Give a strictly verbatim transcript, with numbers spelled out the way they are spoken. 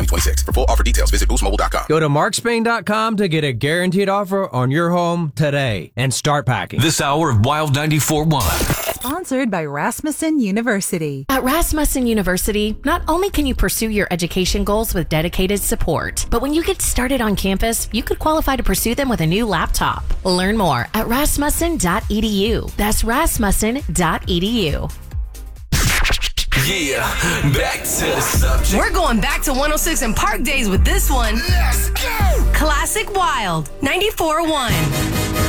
twenty-six. For full offer details, visit boost mobile dot com. Go to mark spain dot com to get a guaranteed offer on your home today and start packing. This hour of Wild ninety-four point one. Sponsored by Rasmussen University. At Rasmussen University, not only can you pursue your education goals with dedicated support, but when you get started on campus, you could qualify to pursue them with a new laptop. Learn more at rasmussen dot e d u. That's rasmussen dot e d u. Yeah, back to the subject. We're going back to one oh six and Park Days with this one. Let's go. Classic Wild ninety-four point one.